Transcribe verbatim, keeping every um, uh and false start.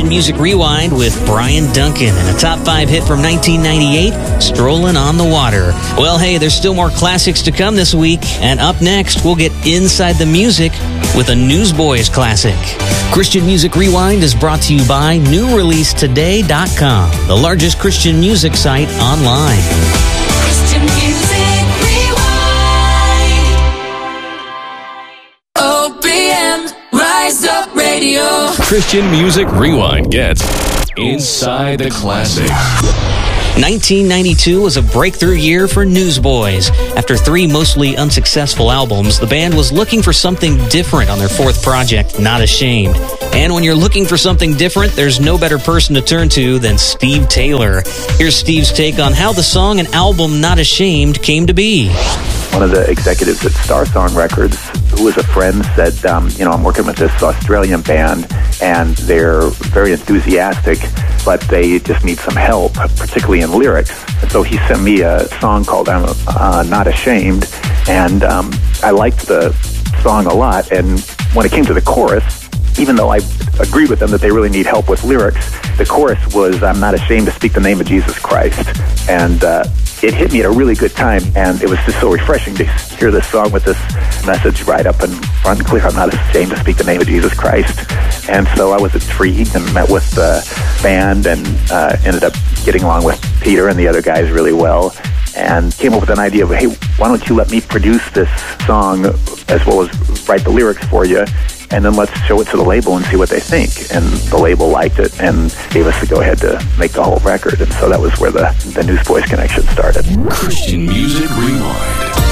Christian Music Rewind with Brian Duncan and a top five hit from nineteen ninety-eight, Strolling on the Water. Well, hey, there's still more classics to come this week, and up next, we'll get inside the music with a Newsboys classic. Christian Music Rewind is brought to you by new release today dot com, the largest Christian music site online. Christian Music Rewind. O P M Rise Up Radio. Christian Music Rewind gets Inside the Classics. nineteen ninety-two was a breakthrough year for Newsboys. After three mostly unsuccessful albums, the band was looking for something different on their fourth project, Not Ashamed. And when you're looking for something different, there's no better person to turn to than Steve Taylor. Here's Steve's take on how the song and album Not Ashamed came to be. One of the executives at Star Song Records, who was a friend, said, um, you know, I'm working with this Australian band, and they're very enthusiastic, but they just need some help, particularly in lyrics. And so he sent me a song called I'm uh, Not Ashamed, and um, I liked the song a lot. And when it came to the chorus, even though I agreed with them that they really need help with lyrics, the chorus was, I'm not ashamed to speak the name of Jesus Christ. And uh, it hit me at a really good time, and it was just so refreshing to hear this song with this message right up and front and clear. I'm not ashamed to speak the name of Jesus Christ. And so I was intrigued and met with the band and uh, ended up getting along with Peter and the other guys really well, and came up with an idea of, hey, why don't you let me produce this song as well as write the lyrics for you, and then let's show it to the label and see what they think. And the label liked it and gave us the go-ahead to make the whole record. And so that was where the, the Newsboys connection started. Christian Music Rewind.